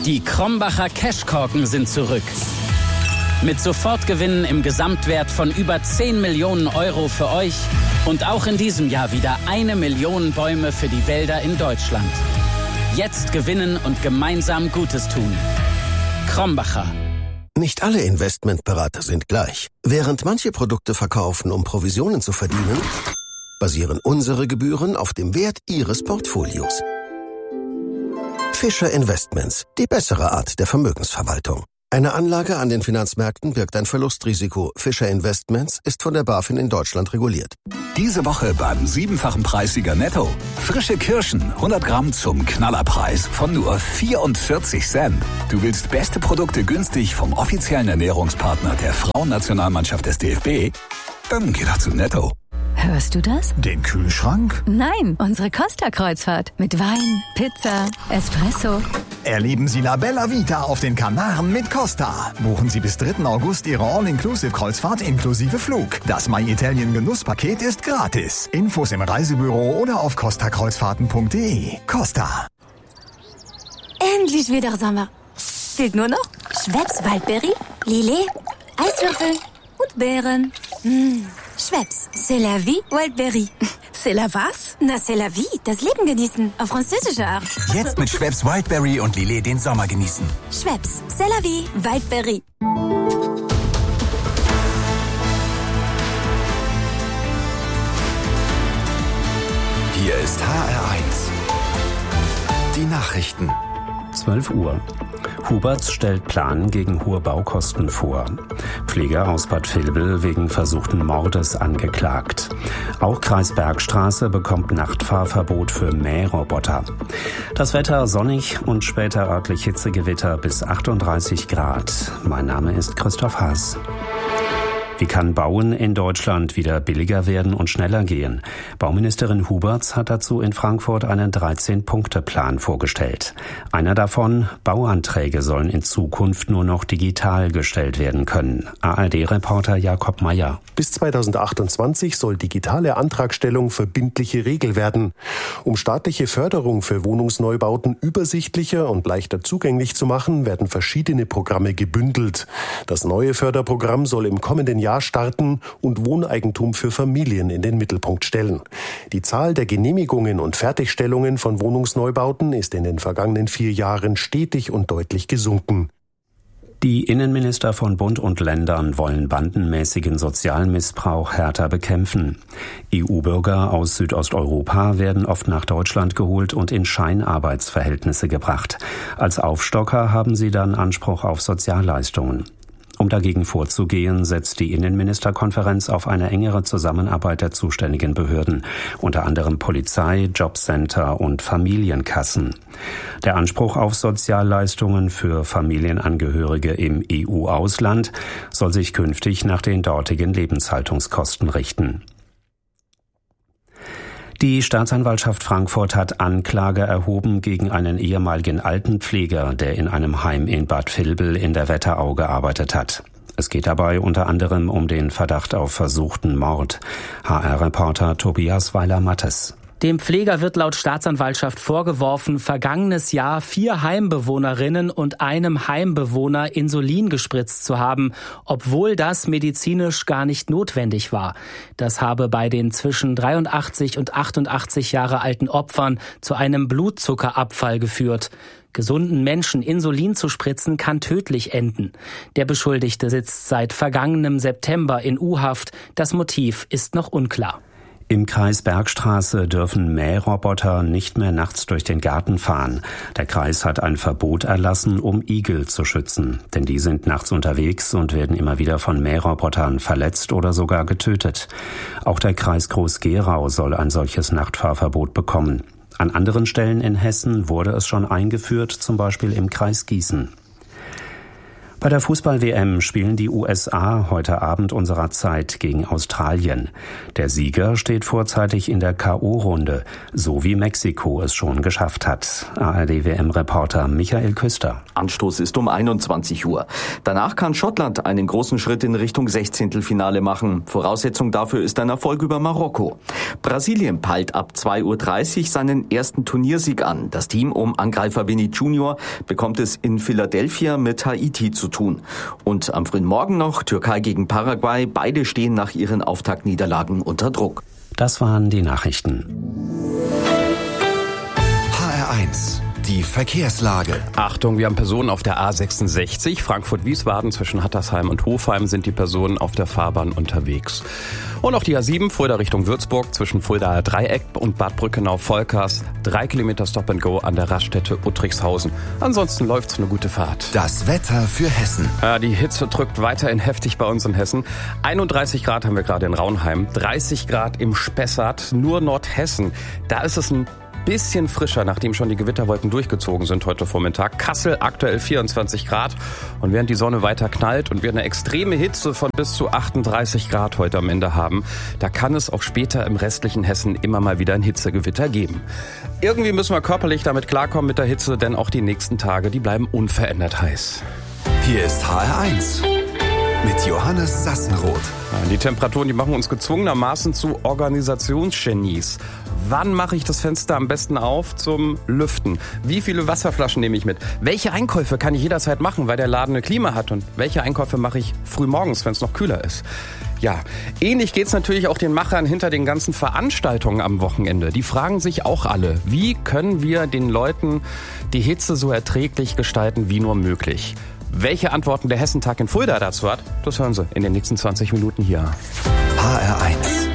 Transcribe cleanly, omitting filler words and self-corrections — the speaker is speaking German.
Die Krombacher Cashkorken sind zurück. Mit Sofortgewinnen im Gesamtwert von über 10 Millionen Euro für euch und auch in diesem Jahr wieder 1 Million Bäume für die Wälder in Deutschland. Jetzt gewinnen und gemeinsam Gutes tun. Krombacher. Nicht alle Investmentberater sind gleich. Während manche Produkte verkaufen, um Provisionen zu verdienen, basieren unsere Gebühren auf dem Wert Ihres Portfolios. Fischer Investments, die bessere Art der Vermögensverwaltung. Eine Anlage an den Finanzmärkten birgt ein Verlustrisiko. Fischer Investments ist von der BaFin in Deutschland reguliert. Diese Woche beim 7-fachen Preissieger Netto. Frische Kirschen, 100 Gramm zum Knallerpreis von nur 44 Cent. Du willst beste Produkte günstig vom offiziellen Ernährungspartner der Frauennationalmannschaft des DFB? Dann geh doch zu Netto. Hörst du das? Den Kühlschrank? Nein, unsere Costa-Kreuzfahrt. Mit Wein, Pizza, Espresso. Erleben Sie La Bella Vita auf den Kanaren mit Costa. Buchen Sie bis 3. August Ihre All-Inclusive-Kreuzfahrt inklusive Flug. Das My Italien Genusspaket ist gratis. Infos im Reisebüro oder auf costakreuzfahrten.de. Costa. Endlich wieder Sommer. Fehlt nur noch Schweppes Waldberry, Lillet, Eiswürfel und Beeren. Schweppes, c'est la vie, Wildberry. C'est la was? Na, c'est la vie, das Leben genießen, auf französische Art. Jetzt mit Schweppes Wildberry und Lillet den Sommer genießen. Schweppes, c'est la vie, Wildberry. Hier ist HR1. Die Nachrichten. 12 Uhr. Huberts stellt Plan gegen hohe Baukosten vor. Pfleger aus Bad Vilbel wegen versuchten Mordes angeklagt. Auch Kreis Bergstraße bekommt Nachtfahrverbot für Mähroboter. Das Wetter sonnig und später örtlich Hitzegewitter bis 38 Grad. Mein Name ist Christoph Haas. Wie kann Bauen in Deutschland wieder billiger werden und schneller gehen? Bauministerin Huberts hat dazu in Frankfurt einen 13-Punkte-Plan vorgestellt. Einer davon: Bauanträge sollen in Zukunft nur noch digital gestellt werden können. ARD-Reporter Jakob Meyer. Bis 2028 soll digitale Antragstellung verbindliche Regel werden. Um staatliche Förderung für Wohnungsneubauten übersichtlicher und leichter zugänglich zu machen, werden verschiedene Programme gebündelt. Das neue Förderprogramm soll im kommenden Jahr starten und Wohneigentum für Familien in den Mittelpunkt stellen. Die Zahl der Genehmigungen und Fertigstellungen von Wohnungsneubauten ist in den vergangenen 4 Jahren stetig und deutlich gesunken. Die Innenminister von Bund und Ländern wollen bandenmäßigen Sozialmissbrauch härter bekämpfen. EU-Bürger aus Südosteuropa werden oft nach Deutschland geholt und in Scheinarbeitsverhältnisse gebracht. Als Aufstocker haben sie dann Anspruch auf Sozialleistungen. Um dagegen vorzugehen, setzt die Innenministerkonferenz auf eine engere Zusammenarbeit der zuständigen Behörden, unter anderem Polizei, Jobcenter und Familienkassen. Der Anspruch auf Sozialleistungen für Familienangehörige im EU-Ausland soll sich künftig nach den dortigen Lebenshaltungskosten richten. Die Staatsanwaltschaft Frankfurt hat Anklage erhoben gegen einen ehemaligen Altenpfleger, der in einem Heim in Bad Vilbel in der Wetterau gearbeitet hat. Es geht dabei unter anderem um den Verdacht auf versuchten Mord. HR-Reporter Tobias Weiler-Mattes. Dem Pfleger wird laut Staatsanwaltschaft vorgeworfen, vergangenes Jahr 4 Heimbewohnerinnen und einem Heimbewohner Insulin gespritzt zu haben, obwohl das medizinisch gar nicht notwendig war. Das habe bei den zwischen 83 und 88 Jahre alten Opfern zu einem Blutzuckerabfall geführt. Gesunden Menschen Insulin zu spritzen kann tödlich enden. Der Beschuldigte sitzt seit vergangenem September in U-Haft. Das Motiv ist noch unklar. Im Kreis Bergstraße dürfen Mähroboter nicht mehr nachts durch den Garten fahren. Der Kreis hat ein Verbot erlassen, um Igel zu schützen. Denn die sind nachts unterwegs und werden immer wieder von Mährobotern verletzt oder sogar getötet. Auch der Kreis Groß-Gerau soll ein solches Nachtfahrverbot bekommen. An anderen Stellen in Hessen wurde es schon eingeführt, zum Beispiel im Kreis Gießen. Bei der Fußball-WM spielen die USA heute Abend unserer Zeit gegen Australien. Der Sieger steht vorzeitig in der K.O.-Runde, so wie Mexiko es schon geschafft hat. ARD-WM-Reporter Michael Küster. Anstoß ist um 21 Uhr. Danach kann Schottland einen großen Schritt in Richtung Sechzehntelfinale machen. Voraussetzung dafür ist ein Erfolg über Marokko. Brasilien peilt ab 2:30 Uhr seinen ersten Turniersieg an. Das Team um Angreifer Vini Junior bekommt es in Philadelphia mit Haiti zu tun. Und am frühen Morgen noch Türkei gegen Paraguay. Beide stehen nach ihren Auftaktniederlagen unter Druck. Das waren die Nachrichten. HR1, die Verkehrslage. Achtung, wir haben Personen auf der A66, Frankfurt-Wiesbaden, zwischen Hattersheim und Hofheim sind die Personen auf der Fahrbahn unterwegs. Und auch die A7, Fulda Richtung Würzburg, zwischen Fuldaer Dreieck und Bad Brückenau-Volkers, 3 Kilometer Stop-and-Go an der Raststätte Uttrichshausen. Ansonsten läuft's eine gute Fahrt. Das Wetter für Hessen. Ja, die Hitze drückt weiterhin heftig bei uns in Hessen. 31 Grad haben wir gerade in Raunheim, 30 Grad im Spessart, nur Nordhessen. Da ist es ein bisschen frischer, nachdem schon die Gewitterwolken durchgezogen sind heute Vormittag. Kassel aktuell 24 Grad. Und während die Sonne weiter knallt und wir eine extreme Hitze von bis zu 38 Grad heute am Ende haben, da kann es auch später im restlichen Hessen immer mal wieder ein Hitzegewitter geben. Irgendwie müssen wir körperlich damit klarkommen mit der Hitze, denn auch die nächsten Tage, die bleiben unverändert heiß. Hier ist HR1 mit Johannes Sassenroth. Die Temperaturen, die machen uns gezwungenermaßen zu Organisationsgenies. Wann mache ich das Fenster am besten auf zum Lüften? Wie viele Wasserflaschen nehme ich mit? Welche Einkäufe kann ich jederzeit machen, weil der Laden ein Klima hat? Und welche Einkäufe mache ich frühmorgens, wenn es noch kühler ist? Ja, ähnlich geht's natürlich auch den Machern hinter den ganzen Veranstaltungen am Wochenende. Die fragen sich auch alle, wie können wir den Leuten die Hitze so erträglich gestalten wie nur möglich? Welche Antworten der Hessentag in Fulda dazu hat, das hören Sie in den nächsten 20 Minuten hier. HR1.